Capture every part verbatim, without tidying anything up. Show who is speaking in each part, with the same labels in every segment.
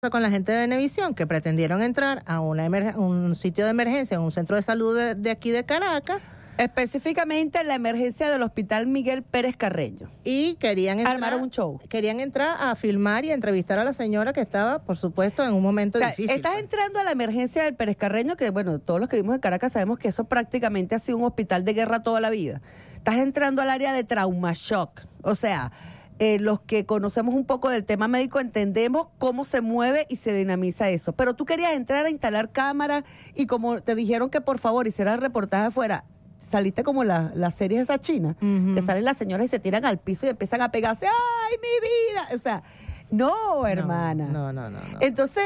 Speaker 1: con la gente de Venevisión, que pretendieron entrar a una emer- un sitio de emergencia, en un centro de salud de, de aquí de Caracas.
Speaker 2: Específicamente la emergencia del Hospital Miguel Pérez Carreño.
Speaker 1: Y querían entrar,
Speaker 2: armaron un show.
Speaker 1: Querían entrar a filmar y a entrevistar a la señora que estaba, por supuesto, en un momento
Speaker 2: O sea,
Speaker 1: difícil.
Speaker 2: Estás
Speaker 1: pues.
Speaker 2: entrando a la emergencia del Pérez Carreño, que bueno, todos los que vivimos en Caracas sabemos que eso prácticamente ha sido un hospital de guerra toda la vida. Estás entrando al área de trauma shock. O sea, eh, los que conocemos un poco del tema médico entendemos cómo se mueve y se dinamiza eso. Pero tú querías entrar a instalar cámaras y como te dijeron que por favor hicieras reportaje afuera, saliste como la, las series esas chinas, uh-huh. que salen las señoras y se tiran al piso y empiezan a pegarse. ¡Ay, mi vida! O sea, no, hermana.
Speaker 1: No, no, no, no. no.
Speaker 2: Entonces...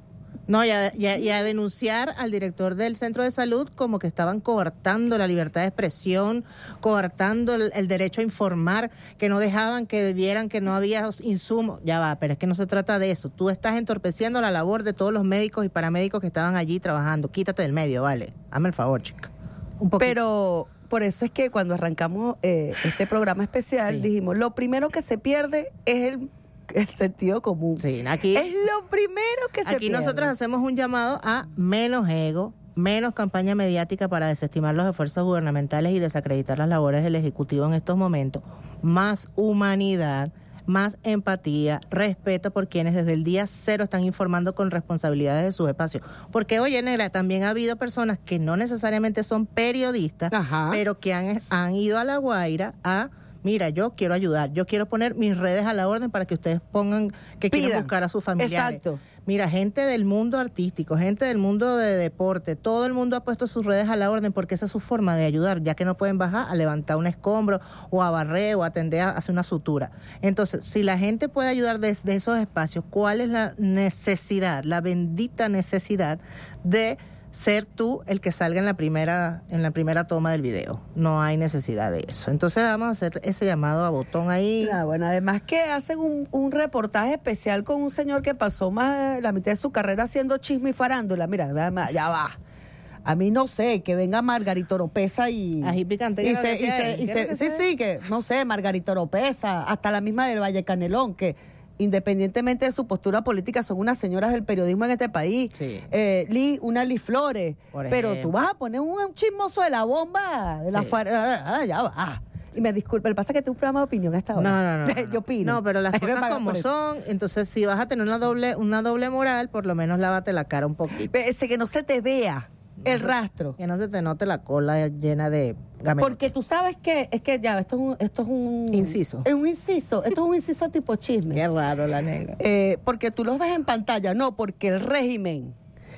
Speaker 1: No, y a, y, a, y a denunciar al director del centro de salud como que estaban coartando la libertad de expresión, coartando el, el derecho a informar, que no dejaban que vieran que no había insumos. Ya va, pero es que no se trata de eso. Tú estás entorpeciendo la labor de todos los médicos y paramédicos que estaban allí trabajando. Quítate del medio, vale. Hazme el favor, chica. Un poquito.
Speaker 2: Pero por eso es que cuando arrancamos eh, este programa especial, sí. dijimos, lo primero que se pierde es el... el sentido común.
Speaker 1: Sí, aquí
Speaker 2: es lo primero que se
Speaker 1: Aquí
Speaker 2: pierde.
Speaker 1: Nosotros hacemos un llamado a menos ego, menos campaña mediática para desestimar los esfuerzos gubernamentales y desacreditar las labores del Ejecutivo en estos momentos, más humanidad, más empatía, respeto por quienes desde el día cero están informando con responsabilidades de sus espacios. Porque, oye, negra, también ha habido personas que no necesariamente son periodistas, Ajá. pero que han, han ido a La Guaira a... Mira, yo quiero ayudar, yo quiero poner mis redes a la orden para que ustedes pongan que Pidan. quieren buscar a sus familiares.
Speaker 2: Exacto.
Speaker 1: Mira, gente del mundo artístico, gente del mundo de deporte, todo el mundo ha puesto sus redes a la orden porque esa es su forma de ayudar, ya que no pueden bajar a levantar un escombro o a barrer o a atender a hacer una sutura. Entonces, si la gente puede ayudar desde esos espacios, ¿cuál es la necesidad, la bendita necesidad de ser tú el que salga en la primera en la primera toma del video? No hay necesidad de eso. Entonces vamos a hacer ese llamado a botón ahí.
Speaker 2: Claro, bueno, además que hacen un, un reportaje especial con un señor que pasó más de la mitad de su carrera haciendo chisme y farándula. Mira, ya va. A mí no sé, que venga Margarito Oropesa y...
Speaker 1: Ají picante.
Speaker 2: Y se, y se, y se, sí, sí, que no sé, Margarito Oropesa, hasta la misma del Valle Canelón, que... independientemente de su postura política, son unas señoras del periodismo en este país.
Speaker 1: Sí.
Speaker 2: Eh, Lee, una Lee Flores. Pero tú vas a poner un, un chismoso de la bomba, de la sí. fuera, ah, ya va. Y me disculpa, el pasa que tengo un programa de opinión hasta ahora.
Speaker 1: No, no, no.
Speaker 2: Yo opino.
Speaker 1: No, pero las cosas como son, entonces si vas a tener una doble, una doble moral, por lo menos lávate la cara un poquito.
Speaker 2: Ese que no se te vea el rastro.
Speaker 1: Que no se te note la cola llena de gametones.
Speaker 2: Porque tú sabes que, es que ya, esto es un... Esto es un
Speaker 1: inciso.
Speaker 2: Es un inciso, esto es un inciso tipo chisme.
Speaker 1: Qué raro la negra.
Speaker 2: Eh, porque tú los ves en pantalla, no, porque el régimen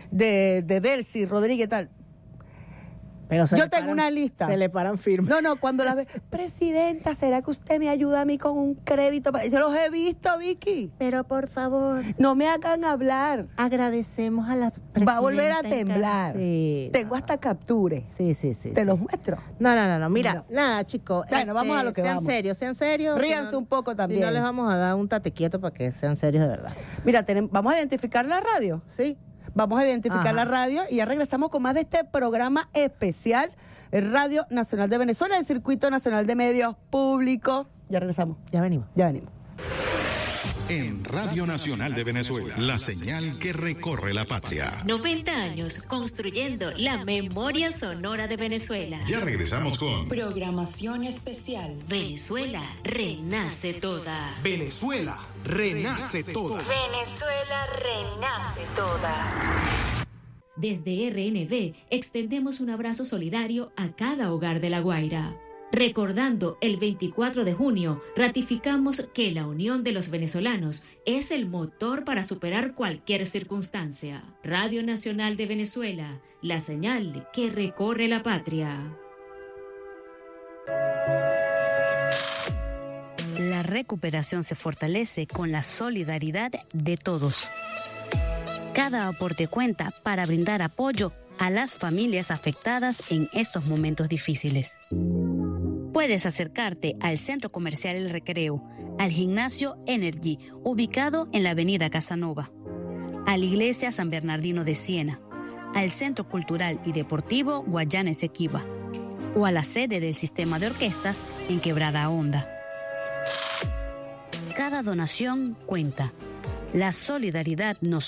Speaker 2: de, de Delcy Rodríguez tal...
Speaker 1: Pero
Speaker 2: yo tengo paran, una lista.
Speaker 1: Se le paran firmes.
Speaker 2: No, no, cuando las ve, presidenta, ¿será que usted me ayuda a mí con un crédito? Yo los he visto, Vicky.
Speaker 1: Pero por favor.
Speaker 2: No me hagan hablar.
Speaker 1: Agradecemos a la presidenta.
Speaker 2: Va a volver a temblar.
Speaker 1: Sí,
Speaker 2: tengo no. hasta capture.
Speaker 1: Sí, sí, sí.
Speaker 2: ¿Te
Speaker 1: sí.
Speaker 2: los muestro?
Speaker 1: No, no, no, no. Mira, no. nada, chicos.
Speaker 2: Bueno, este, vamos a lo que
Speaker 1: sean
Speaker 2: vamos.
Speaker 1: Sean serios, sean serios.
Speaker 2: Ríanse
Speaker 1: no,
Speaker 2: un poco también.
Speaker 1: Si no les vamos a dar un tate quieto para que sean serios de verdad.
Speaker 2: Mira, tenemos, vamos a identificar la radio.
Speaker 1: Sí.
Speaker 2: Vamos a identificar Ajá. la radio y ya regresamos con más de este programa especial. Radio Nacional de Venezuela, el Circuito Nacional de Medios Públicos. Ya regresamos.
Speaker 1: Ya venimos.
Speaker 2: Ya venimos.
Speaker 3: En Radio Nacional de Venezuela, la señal que recorre la patria.
Speaker 4: noventa años construyendo la memoria sonora de Venezuela.
Speaker 3: Ya regresamos con
Speaker 4: programación especial. Venezuela renace toda.
Speaker 3: Venezuela renace toda.
Speaker 4: Venezuela renace toda. Desde R N V extendemos un abrazo solidario a cada hogar de La Guaira. Recordando el veinticuatro de junio, ratificamos que la unión de los venezolanos es el motor para superar cualquier circunstancia. Radio Nacional de Venezuela, la señal que recorre la patria.
Speaker 5: La recuperación se fortalece con la solidaridad de todos. Cada aporte cuenta para brindar apoyo a las familias afectadas en estos momentos difíciles. Puedes acercarte al Centro Comercial El Recreo, al Gimnasio Energy, ubicado en la Avenida Casanova, a la Iglesia San Bernardino de Siena, al Centro Cultural y Deportivo Guayana Esequiba, o a la sede del Sistema de Orquestas en Quebrada Honda. Cada donación cuenta. La solidaridad nos